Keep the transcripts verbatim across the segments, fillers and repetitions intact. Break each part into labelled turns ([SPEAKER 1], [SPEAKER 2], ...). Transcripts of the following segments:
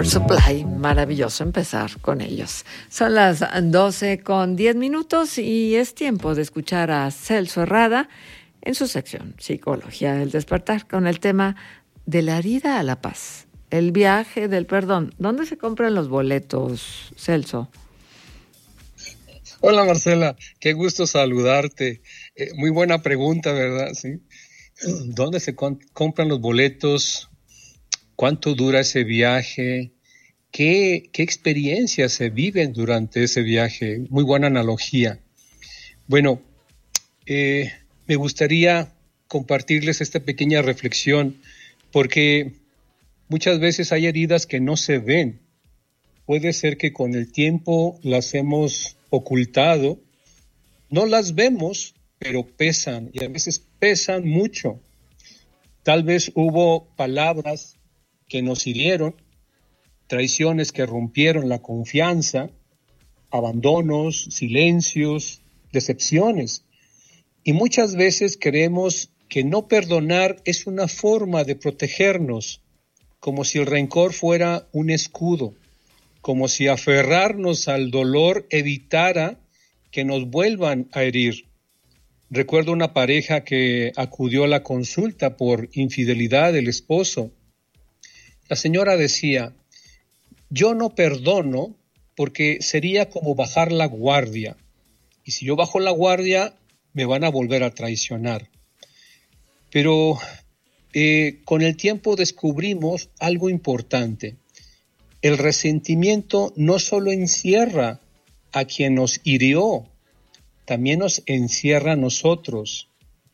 [SPEAKER 1] Air Supply, maravilloso empezar con ellos. Son las doce con diez minutos y es tiempo de escuchar a Celso Herrada en su sección Psicología del Despertar con el tema de la herida a la paz, el viaje del perdón. ¿Dónde se compran los boletos, Celso?
[SPEAKER 2] Hola Marcela, qué gusto saludarte. Eh, muy buena pregunta, ¿verdad? ¿Sí? ¿Dónde se con- compran los boletos? ¿Cuánto dura ese viaje? ¿Qué, qué experiencias se viven durante ese viaje? Muy buena analogía. Bueno, eh, me gustaría compartirles esta pequeña reflexión porque muchas veces hay heridas que no se ven. Puede ser que con el tiempo las hemos ocultado, no las vemos, pero pesan y a veces pesan mucho. Tal vez hubo palabras que nos hirieron, traiciones que rompieron la confianza, abandonos, silencios, decepciones. Y muchas veces creemos que no perdonar es una forma de protegernos, como si el rencor fuera un escudo, como si aferrarnos al dolor evitara que nos vuelvan a herir. Recuerdo una pareja que acudió a la consulta por infidelidad del esposo. La señora decía, yo no perdono porque sería como bajar la guardia. Y si yo bajo la guardia, me van a volver a traicionar. Pero eh, con el tiempo descubrimos algo importante. El resentimiento no solo encierra a quien nos hirió, también nos encierra a nosotros.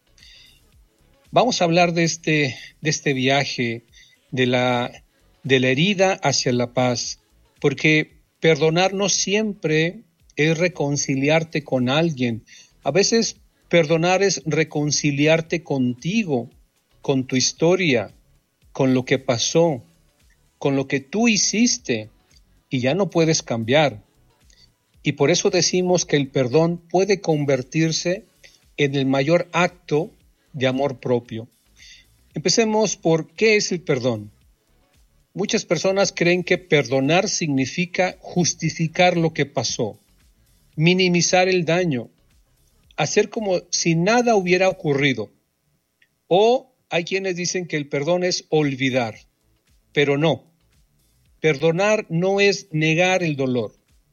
[SPEAKER 2] Vamos a hablar de este, de este viaje, de la, de la herida hacia la paz, porque perdonar no siempre es reconciliarte con alguien. A veces perdonar es reconciliarte contigo, con tu historia, con lo que pasó, con lo que tú hiciste y ya no puedes cambiar. Y por eso decimos que el perdón puede convertirse en el mayor acto de amor propio. Empecemos por ¿qué es el perdón? Muchas personas creen que perdonar significa justificar lo que pasó, minimizar el daño, hacer como si nada hubiera ocurrido. O hay quienes dicen que el perdón es olvidar, pero no. Perdonar no es negar el dolor,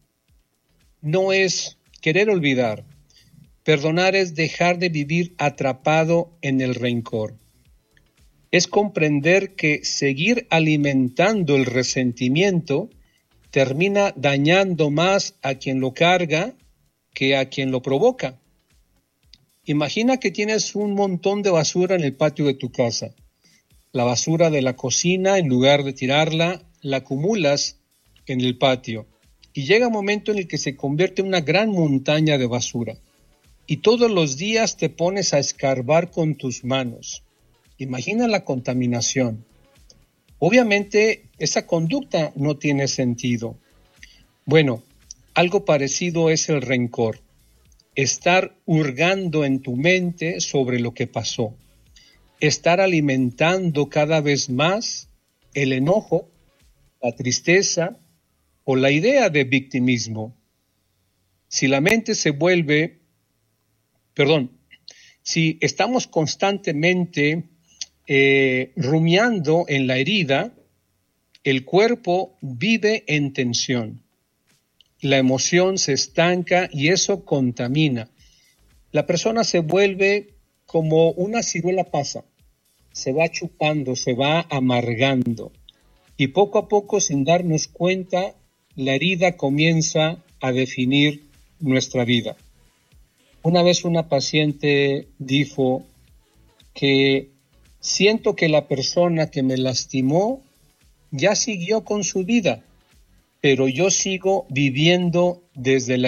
[SPEAKER 2] no es querer olvidar. Perdonar es dejar de vivir atrapado en el rencor. Es comprender que seguir alimentando el resentimiento termina dañando más a quien lo carga que a quien lo provoca. Imagina que tienes un montón de basura en el patio de tu casa. La basura de la cocina, en lugar de tirarla, la acumulas en el patio. Y llega un momento en el que se convierte en una gran montaña de basura. Y todos los días te pones a escarbar con tus manos. Imagina la contaminación. Obviamente, esa conducta no tiene sentido. Bueno, algo parecido es el rencor. Estar hurgando en tu mente sobre lo que pasó. Estar alimentando cada vez más el enojo, la tristeza o la idea de victimismo. Si la mente se vuelve, perdón, si estamos constantemente eh, rumiando en la herida, el cuerpo vive en tensión. La emoción se estanca y eso contamina. La persona se vuelve como una ciruela pasa, se va chupando, se va amargando y poco a poco, sin darnos cuenta, la herida comienza a definir nuestra vida. Una vez una paciente dijo que siento que la persona que me lastimó ya siguió con su vida, pero yo sigo viviendo desde la